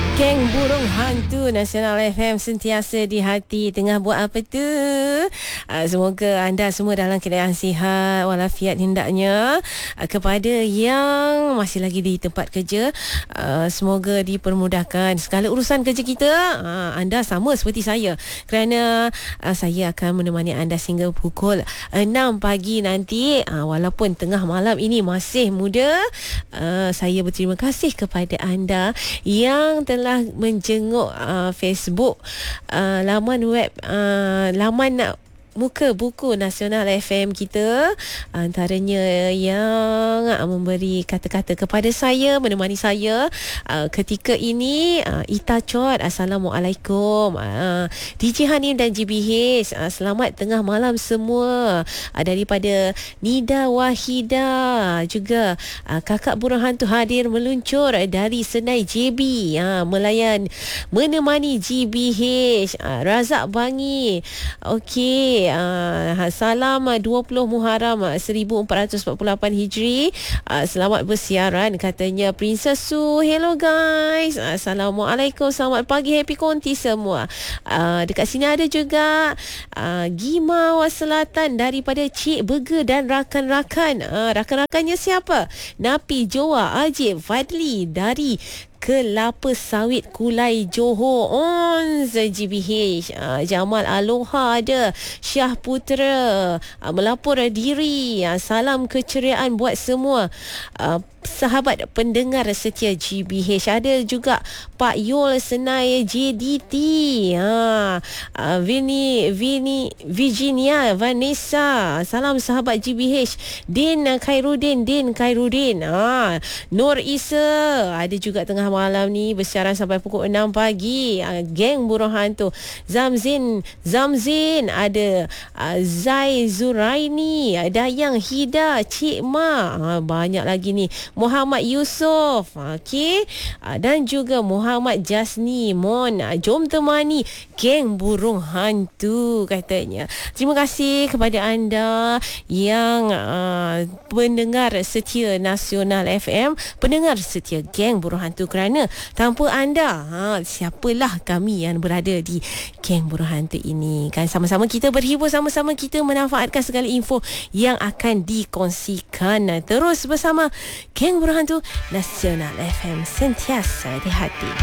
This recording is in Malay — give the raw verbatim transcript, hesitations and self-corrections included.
Geng Burung Hantu Nasional F M sentiasa di hati. Tengah buat apa tu? Uh, semoga anda semua dalam keadaan sihat walafiat hendaknya. Uh, kepada yang masih lagi di tempat kerja, uh, semoga dipermudahkan segala urusan kerja kita. Uh, anda sama seperti saya, kerana uh, saya akan menemani anda sehingga pukul enam pagi nanti. Uh, walaupun tengah malam ini masih muda, uh, saya berterima kasih kepada anda yang telah menjenguk uh, Facebook, uh, laman web, uh, laman muka buku Nasional F M kita, antaranya yang uh, memberi kata-kata kepada saya, menemani saya uh, ketika ini. uh, Ita Chot, Assalamualaikum. uh, D J Hanim dan G B H, uh, selamat tengah malam semua. uh, Daripada Nida Wahida juga, uh, Kakak Burung Hantu hadir meluncur dari Senai J B, uh, melayan menemani G B H. uh, Razak Bangi, okey. Uh, salam uh, dua puluh Muharram uh, seribu empat ratus empat puluh lapan Hijri. Uh, selamat bersiaran, katanya Princess Su. Hello guys. Uh, Assalamualaikum. Selamat pagi, happy konti semua. Uh, dekat sini ada juga uh, Gimau Selatan daripada Cik Burger dan rakan-rakan. Uh, rakan-rakannya siapa? Napi, Joa, Ajib, Fadli dari Kelapa Sawit Kulai Johor. Ons G B H. uh, Jamal Aloha ada, Syah Putra uh, melapor diri. uh, Salam keceriaan buat semua uh, sahabat pendengar setia G B H. Ada juga Pak Yul Senai J D T, ha, uh, Vini, Vini Virginia Vanessa. Salam sahabat G B H. Din Khairuddin Din Khairuddin, ha, Nur Isa ada juga tengah malam ni bersiaran sampai pukul enam pagi. uh, Geng Burung Hantu. Zamzin Zamzin ada, uh, Zai Zuraini, Dayang Hida, Cik Ma, uh, banyak lagi ni. Muhammad Yusof, okey, uh, dan juga Muhammad Jasni Mon. uh, Jom temani Geng Burung Hantu, katanya. Terima kasih kepada anda yang uh, pendengar setia Nasional F M, pendengar setia Geng Burung Hantu, kerana tanpa anda, ha, siapalah kami yang berada di Geng Burung Hantu ini. Kan sama-sama kita berhibur, sama-sama kita memanfaatkan segala info yang akan dikongsikan. Terus bersama Geng Burung Hantu Nasional F M, sentiasa di hati.